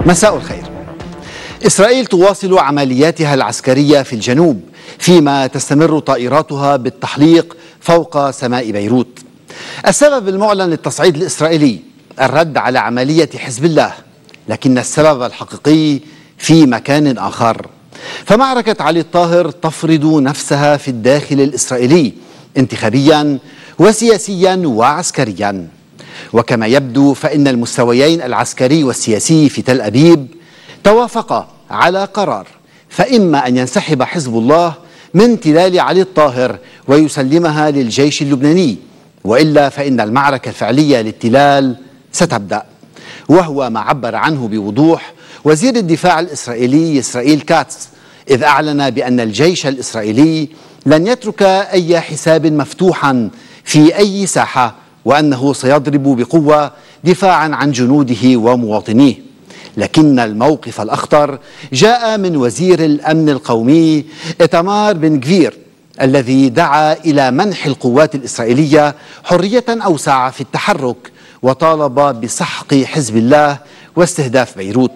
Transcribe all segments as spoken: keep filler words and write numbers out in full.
مساء الخير. إسرائيل تواصل عملياتها العسكرية في الجنوب فيما تستمر طائراتها بالتحليق فوق سماء بيروت. السبب المعلن للتصعيد الإسرائيلي الرد على عملية حزب الله، لكن السبب الحقيقي في مكان آخر. فمعركة علي الطاهر تفرض نفسها في الداخل الإسرائيلي انتخابيا وسياسيا وعسكريا. وكما يبدو فإن المستويين العسكري والسياسي في تل أبيب توافقا على قرار، فإما أن ينسحب حزب الله من تلال علي الطاهر ويسلمها للجيش اللبناني، وإلا فإن المعركة الفعلية للتلال ستبدأ، وهو ما عبر عنه بوضوح وزير الدفاع الإسرائيلي إسرائيل كاتس، إذ أعلن بأن الجيش الإسرائيلي لن يترك أي حساب مفتوحا في أي ساحة، وأنه سيضرب بقوة دفاعا عن جنوده ومواطنيه. لكن الموقف الأخطر جاء من وزير الأمن القومي إيتمار بن غفير، الذي دعا إلى منح القوات الإسرائيلية حرية أوسع في التحرك، وطالب بسحق حزب الله واستهداف بيروت.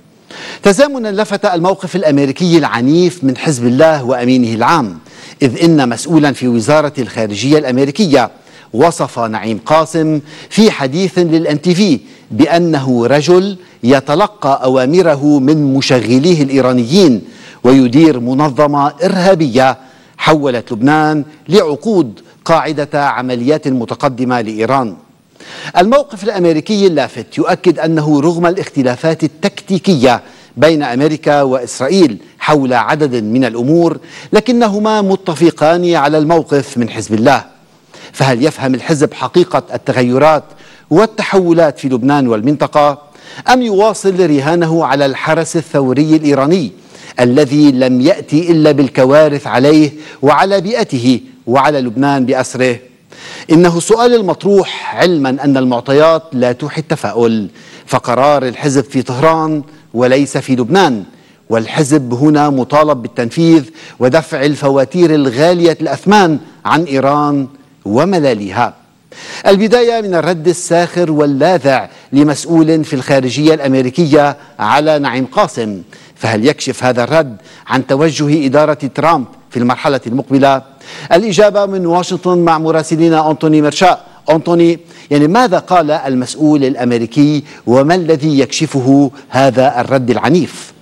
تزامنا لفت الموقف الأمريكي العنيف من حزب الله وأمينه العام، إذ إن مسؤولا في وزارة الخارجية الأمريكية وصف نعيم قاسم في حديث للإن تي في بأنه رجل يتلقى أوامره من مشغليه الإيرانيين ويدير منظمة إرهابية حولت لبنان لعقود قاعدة عمليات متقدمة لإيران. الموقف الأمريكي اللافت يؤكد أنه رغم الاختلافات التكتيكية بين أمريكا وإسرائيل حول عدد من الأمور، لكنهما متفقان على الموقف من حزب الله. فهل يفهم الحزب حقيقة التغيرات والتحولات في لبنان والمنطقة، أم يواصل رهانه على الحرس الثوري الإيراني الذي لم يأتي إلا بالكوارث عليه وعلى بيئته وعلى لبنان بأسره؟ إنه السؤال المطروح، علما أن المعطيات لا توحي التفاؤل، فقرار الحزب في طهران وليس في لبنان، والحزب هنا مطالب بالتنفيذ ودفع الفواتير الغالية الأثمان عن إيران وملاليها. البداية من الرد الساخر واللاذع لمسؤول في الخارجية الأمريكية على نعيم قاسم. فهل يكشف هذا الرد عن توجه إدارة ترامب في المرحلة المقبلة؟ الإجابة من واشنطن مع مراسلنا أنطوني مرشاء. أنطوني، يعني ماذا قال المسؤول الأمريكي وما الذي يكشفه هذا الرد العنيف؟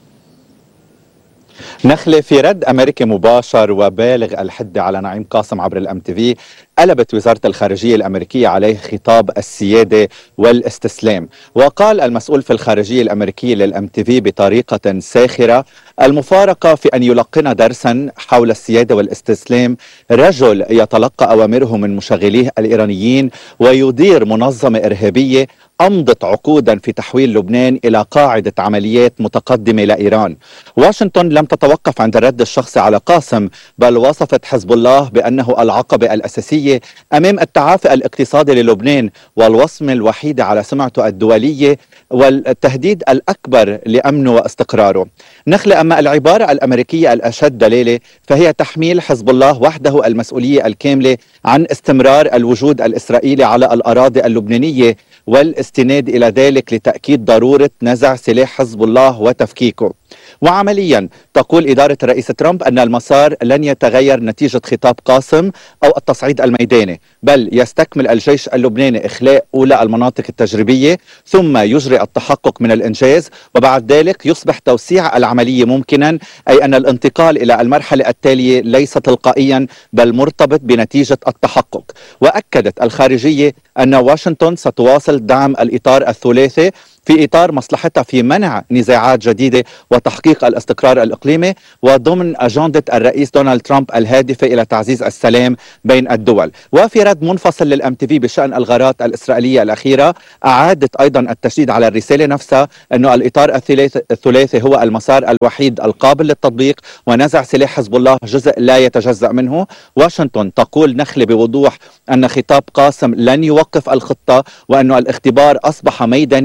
نخلة، في رد أمريكي مباشر وبالغ الحدة على نعيم قاسم عبر الام تي في، قلبت وزارة الخارجية الأمريكية عليه خطاب السيادة والاستسلام. وقال المسؤول في الخارجية الأمريكية للام تي في بطريقة ساخرة: المفارقة في أن يلقن درسا حول السيادة والاستسلام رجل يتلقى أوامره من مشغليه الإيرانيين ويدير منظمة إرهابية أمضت عقودا في تحويل لبنان إلى قاعدة عمليات متقدمة لإيران. واشنطن لم تتوقف عند الرد الشخصي على قاسم، بل وصفت حزب الله بأنه العقبة الأساسية أمام التعافي الاقتصادي للبنان والوصمة الوحيدة على سمعته الدولية والتهديد الأكبر لأمنه واستقراره. نخلة، أما العبارة الأمريكية الأشد دلالة فهي تحميل حزب الله وحده المسؤولية الكاملة عن استمرار الوجود الإسرائيلي على الأراضي اللبنانية والاستناد إلى ذلك لتأكيد ضرورة نزع سلاح حزب الله وتفكيكه. وعمليا تقول إدارة الرئيس ترامب أن المسار لن يتغير نتيجة خطاب قاسم أو التصعيد الميداني، بل يستكمل الجيش اللبناني إخلاء أولى المناطق التجريبية ثم يجري التحقق من الإنجاز، وبعد ذلك يصبح توسيع العملية ممكنا، أي أن الانتقال إلى المرحلة التالية ليس تلقائيا بل مرتبط بنتيجة التحقق. وأكدت الخارجية أن واشنطن ستواصل دعم الإطار الثلاثي في إطار مصلحتها في منع نزاعات جديدة وتحقيق الاستقرار الإقليمي، وضمن أجندة الرئيس دونالد ترامب الهادفة إلى تعزيز السلام بين الدول. وفي رد منفصل للام تي في بشأن الغارات الإسرائيلية الأخيرة، أعادت أيضا التشديد على الرسالة نفسها أنه الإطار الثلاثي هو المسار الوحيد القابل للتطبيق، ونزع سلاح حزب الله جزء لا يتجزأ منه. واشنطن تقول نخلة بوضوح أن خطاب قاسم لن يوقف الخطة، وأن الاختبار أصبح ميدانيا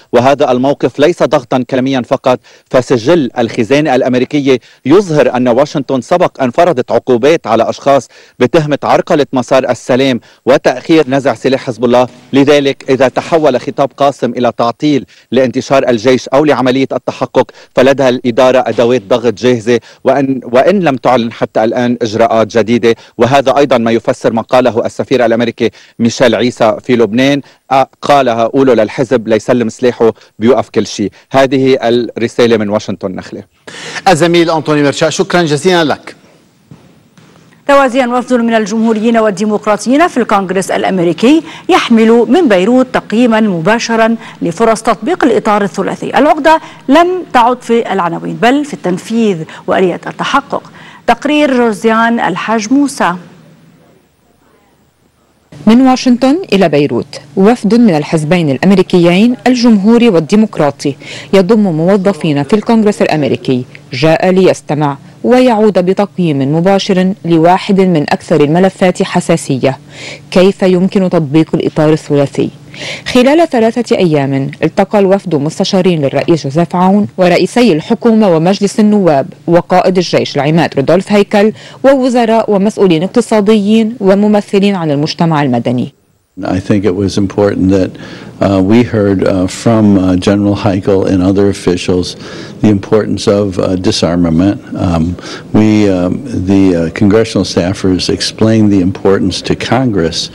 وهذا الموقف ليس ضغطا كلاميا فقط، فسجل الخزانة الأمريكية يظهر أن واشنطن سبق أن فرضت عقوبات على أشخاص بتهمة عرقلة مسار السلام وتأخير نزع سلاح حزب الله. لذلك إذا تحول خطاب قاسم إلى تعطيل لانتشار الجيش أو لعملية التحقق فلدى الإدارة أدوات ضغط جاهزة، وإن, وإن لم تعلن حتى الآن إجراءات جديدة. وهذا أيضا ما يفسر ما قاله السفير الأمريكي ميشيل عيسى في لبنان، قالها قولوا للحزب ليسلم سلاحه بيوقف كل شيء. هذه الرسالة من واشنطن نخلة. الزميل أنطوني مرشا، شكرا جزيلا لك. توازيا وفد من الجمهوريين والديمقراطيين في الكونغرس الأمريكي يحمل من بيروت تقييما مباشرا لفرص تطبيق الإطار الثلاثي. العقدة لم تعد في العناوين بل في التنفيذ وآلية التحقق. تقرير روزيان الحاج موسى. من واشنطن إلى بيروت وفد من الحزبين الأمريكيين الجمهوري والديمقراطي يضم موظفين في الكونغرس الأمريكي جاء ليستمع ويعود بتقييم مباشر لواحد من أكثر الملفات حساسية: كيف يمكن تطبيق الإطار الثلاثي؟ خلال ثلاثة أيام التقى الوفد مستشارين للرئيس جوزيف عون ورئيسي الحكومة ومجلس النواب وقائد الجيش العماد رودولف هيكل ووزراء ومسؤولين اقتصاديين وممثلين عن المجتمع المدني. I think it was important that uh, we heard uh, from uh, General Heikel and other officials the importance of uh, disarmament. Um, we, um, the uh, congressional staffers, explained the importance to Congress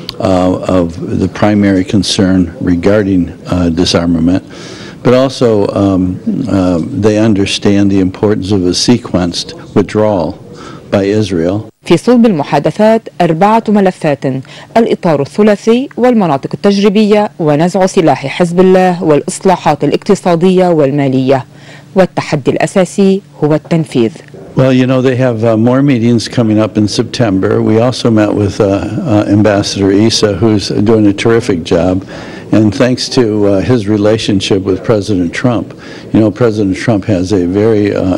uh, of the primary concern regarding uh, disarmament, but also um, uh, they understand the importance of a sequenced withdrawal by Israel. في صلب المحادثات أربعة ملفات: الإطار الثلاثي والمناطق التجريبية ونزع سلاح حزب الله والإصلاحات الاقتصادية والمالية، والتحدي الأساسي هو التنفيذ. Well, you know, they have uh, more meetings coming up in September. We also met with uh, uh, Ambassador Issa, who's doing a terrific job. And thanks to uh, his relationship with President Trump, you know, President Trump has a very uh,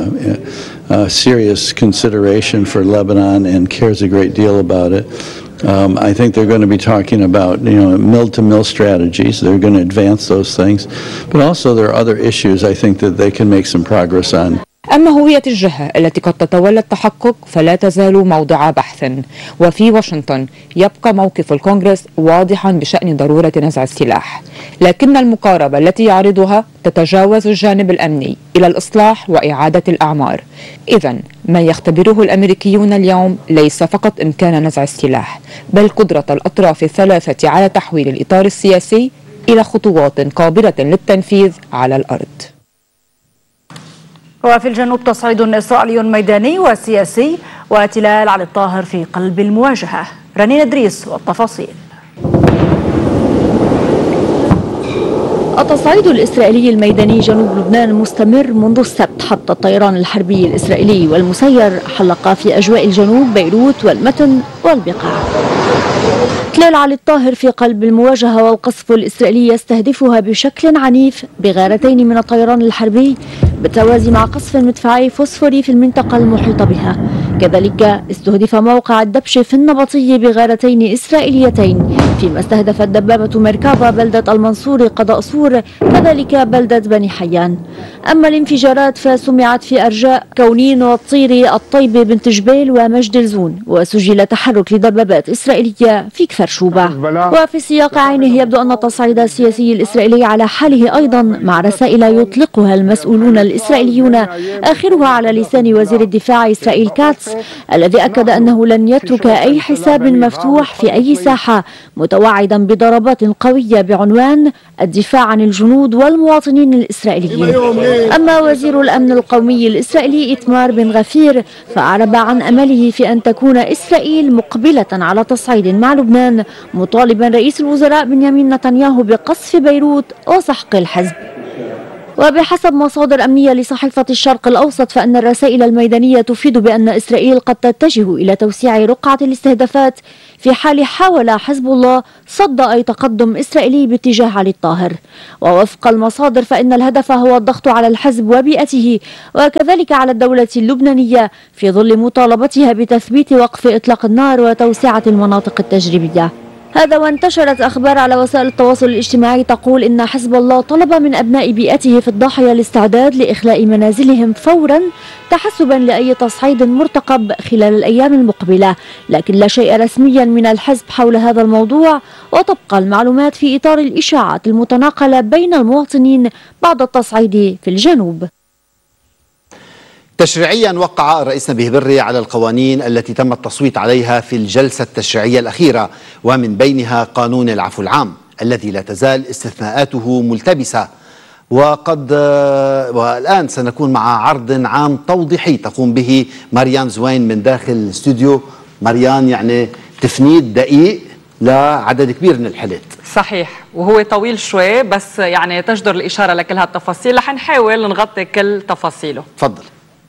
uh, serious consideration for Lebanon and cares a great deal about it. Um, I think they're going to be talking about, you know, mill-to-mill strategies. They're going to advance those things. But also there are other issues I think that they can make some progress on. أما هوية الجهة التي قد تتولى التحقق فلا تزال موضع بحث. وفي واشنطن يبقى موقف الكونغرس واضحا بشأن ضرورة نزع السلاح، لكن المقاربة التي يعرضها تتجاوز الجانب الأمني إلى الإصلاح وإعادة الأعمار. إذن ما يختبره الأمريكيون اليوم ليس فقط إمكان نزع السلاح بل قدرة الأطراف الثلاثة على تحويل الإطار السياسي إلى خطوات قابلة للتنفيذ على الأرض. وفي الجنوب تصعيد إسرائيلي ميداني وسياسي وتلال علي الطاهر في قلب المواجهة. رنين إدريس والتفاصيل. التصعيد الإسرائيلي الميداني جنوب لبنان مستمر منذ السبت، حتى الطيران الحربي الإسرائيلي والمسير حلق في أجواء الجنوب بيروت والمتن والبقاع. تلال علي الطاهر في قلب المواجهة، والقصف الإسرائيلي يستهدفها بشكل عنيف بغارتين من الطيران الحربي بالتوازي مع قصف مدفعي فوسفوري في المنطقة المحيطة بها. كذلك استهدف موقع الدبش في النبطية بغارتين إسرائيليتين، فيما استهدفت دبابة مركبة بلدة المنصوري قضاء صور، كذلك بلدة بني حيان. أما الانفجارات فسمعت في أرجاء كونين والطيري، الطيبة بنت جبيل ومجد الزون، وسجل تحرك لدبابات إسرائيلية في كفر شوبة. وفي سياق عينه يبدو أن التصعيد السياسي الإسرائيلي على حاله أيضا، مع رسائل يطلقها المسؤولون الإسرائيليون آخرها على لسان وزير الدفاع إسرائيل كاتس، الذي أكد أنه لن يترك أي حساب مفتوح في أي ساحة، متوعدا بضربات قوية بعنوان الدفاع عن الجنود والمواطنين الإسرائيليين. أما وزير الأمن القومي الإسرائيلي إيتمار بن غفير فأعرب عن أمله في أن تكون إسرائيل مقبلة على تصعيد مع لبنان، مطالبا رئيس الوزراء بنيامين نتنياهو بقصف بيروت وسحق الحزب. وبحسب مصادر أمنية لصحيفة الشرق الأوسط فإن الرسائل الميدانية تفيد بأن إسرائيل قد تتجه إلى توسيع رقعة الاستهدافات في حال حاول حزب الله صد أي تقدم إسرائيلي باتجاه علي الطاهر. ووفق المصادر فإن الهدف هو الضغط على الحزب وبيئته وكذلك على الدولة اللبنانية في ظل مطالبتها بتثبيت وقف إطلاق النار وتوسعة المناطق التجريبية. هذا وانتشرت أخبار على وسائل التواصل الاجتماعي تقول إن حزب الله طلب من أبناء بيئته في الضاحية الاستعداد لإخلاء منازلهم فورا تحسبا لأي تصعيد مرتقب خلال الأيام المقبلة، لكن لا شيء رسميا من الحزب حول هذا الموضوع، وتبقى المعلومات في إطار الإشاعات المتناقلة بين المواطنين بعد التصعيد في الجنوب. تشريعيا وقع الرئيس نبيه بري على القوانين التي تم التصويت عليها في الجلسة التشريعية الأخيرة، ومن بينها قانون العفو العام الذي لا تزال استثناءاته ملتبسة. وقد والآن سنكون مع عرض عام توضيحي تقوم به مريان زوين من داخل الاستوديو. مريان، يعني تفنيد دقيق لعدد كبير من الحالات. صحيح، وهو طويل شوي بس يعني تجدر الإشارة لكل هالتفاصيل، رح نحاول نغطي كل تفاصيله. تفضل.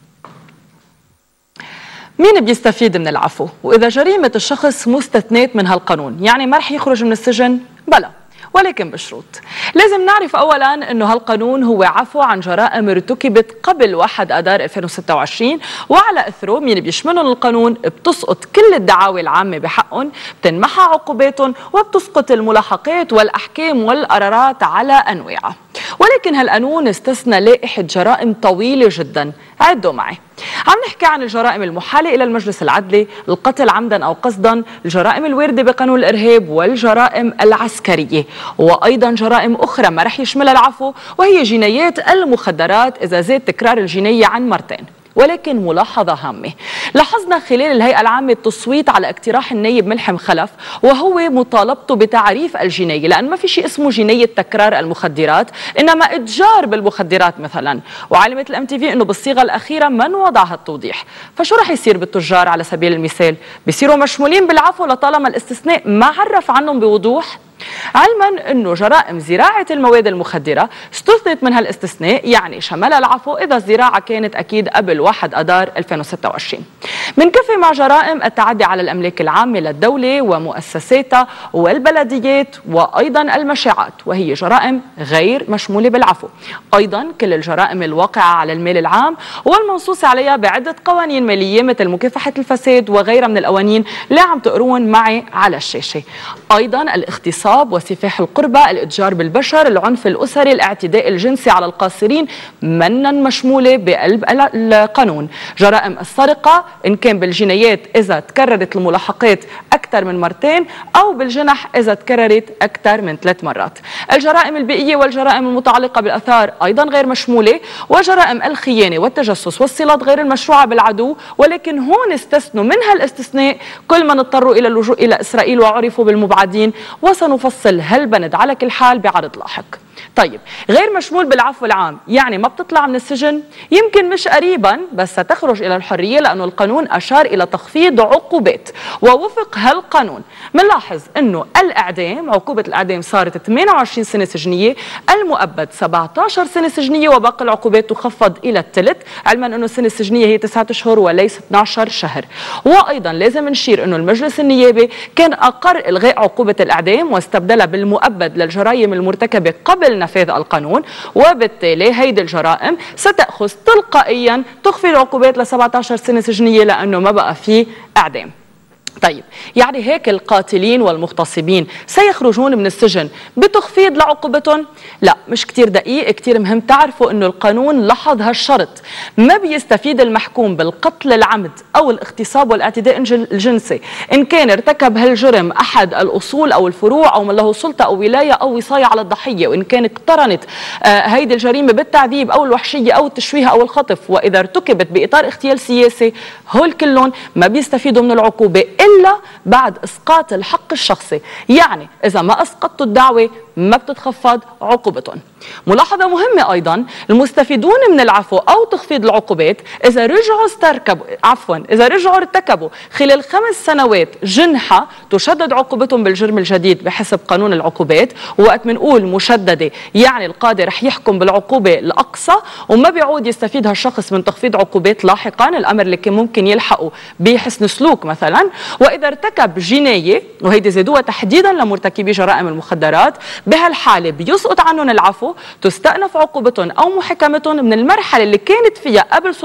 مين بيستفيد من العفو؟ وإذا جريمة الشخص مستثنات من هالقانون، يعني ما رح يخرج من السجن؟ بلا، ولكن بشروط. لازم نعرف أولا أنه هالقانون هو عفو عن جرائم ارتكبت قبل واحد أذار ألفين وستة وعشرين، وعلى إثره مين بيشملهم القانون بتسقط كل الدعاوي العامة بحقهم، بتنمحى عقوباتهم، وبتسقط الملاحقات والأحكام والقرارات على أنواعها. ولكن هالقانون استثنى لائحة جرائم طويلة جدا. عدوا معي. عم نحكي عن الجرائم المحالة إلى المجلس العدلي، القتل عمدا أو قصدا، الجرائم الواردة بقانون الإرهاب، والجرائم العسكرية، وأيضا جرائم أخرى ما رح يشملها العفو، وهي جنايات المخدرات إذا زاد تكرار الجناية عن مرتين. ولكن ملاحظة هامة، لاحظنا خلال الهيئة العامة التصويت على اقتراح النائب ملحم خلف، وهو مطالبته بتعريف الجناية، لأن ما في شيء اسمه جناية تكرار المخدرات، إنما إتجار بالمخدرات مثلا. وعلمت الام تي في إنه بالصيغة الأخيرة من وضع هالتوضيح. فشو رح يصير بالتجار على سبيل المثال؟ بيصيروا مشمولين بالعفو لطالما الاستثناء ما عرف عنهم بوضوح؟ علما أنه جرائم زراعة المواد المخدرة استثنت من هالاستثناء، يعني شملها العفو إذا الزراعة كانت أكيد قبل واحد أذار ألفين وستة وعشرين. منكفي مع جرائم التعدي على الأملاك العامة للدولة ومؤسساتها والبلديات، وأيضا المشاعات، وهي جرائم غير مشمولة بالعفو. أيضا كل الجرائم الواقعة على المال العام والمنصوص عليها بعدة قوانين مالية مثل مكافحة الفساد وغيرها من القوانين اللي عم تقرون معي على الشاشة. أيضا الاغتصاب وسفاح القربة، الإتجار بالبشر، العنف الأسري، الاعتداء الجنسي على القاصرين منا مشمولة بقلب القانون. جرائم السرقة إن كان بالجنايات إذا تكررت الملاحقات أكثر من مرتين، أو بالجنح إذا تكررت أكثر من ثلاث مرات. الجرائم البيئية والجرائم المتعلقة بالآثار أيضا غير مشمولة، وجرائم الخيانة والتجسس والصلات غير المشروعة بالعدو. ولكن هون استثنوا من هالاستثناء كل من اضطروا إلى اللجوء إلى إسرائيل وعرفوا بالمبعدين، وسنفصل هالبند على كل حال بعرض لاحق. طيب، غير مشمول بالعفو العام يعني ما بتطلع من السجن؟ يمكن مش قريبا، بس ستخرج إلى الحرية، لأنه القانون أشار إلى تخفيض عقوبات. ووفق هالقانون منلاحظ أنه الإعدام، عقوبة الإعدام صارت ثمانية وعشرين سنة سجنية، المؤبد سبعة عشر سنة سجنية، وباقي العقوبات تخفض إلى الثلث، علما أنه السنة السجنية هي تسعة أشهر وليس اثني عشر شهر. وأيضا لازم نشير أنه المجلس النيابي كان أقر إلغاء عقوبة الإعدام واستبدلها بالمؤبد للجرائم المرتكبة قبل نفاذ القانون، وبالتالي هيدي الجرائم ستأخذ تلقائيا تخفي العقوبات ل سبعة عشر سنة سجنية، لأنه ما بقى فيه إعدام. طيب، يعني هيك القاتلين والمغتصبين سيخرجون من السجن بتخفيض لعقوبتهم؟ لا، مش كتير دقيق، كتير مهم تعرفوا انه القانون لاحظ هالشرط. ما بيستفيد المحكوم بالقتل العمد او الاغتصاب والاعتداء الجنسي ان كان ارتكب هالجرم احد الاصول او الفروع او من له سلطه او ولايه او وصايه على الضحيه، وان كان اقترنت آه هيدي الجريمه بالتعذيب او الوحشيه او التشويه او الخطف، واذا ارتكبت باطار اغتيال سياسي، هول كلهم ما بيستفيدوا من العقوبه إلا بعد إسقاط الحق الشخصي. يعني إذا ما أسقطوا الدعوة ما بتتخفض عقوبتهم. ملاحظة مهمة أيضا، المستفيدون من العفو أو تخفيض العقوبات إذا رجعوا استركبوا عفوا إذا رجعوا ارتكبوا خلال خمس سنوات جنحة تشدد عقوبتهم بالجرم الجديد بحسب قانون العقوبات. ووقت منقول مشددة يعني القاضي رح يحكم بالعقوبة الأقصى، وما بيعود يستفيد هالشخص من تخفيض عقوبات لاحقا، الأمر اللي كان ممكن يلحقه بحسن سلوك مثلا. وإذا ارتكب جناية، وهيدي زادوها تحديدا لمرتكبي جرائم المخدرات، بهالحالة بيسقط عنهم العفو، تستأنف عقوبتهم أو محاكمتهم من المرحلة اللي كانت فيها قبل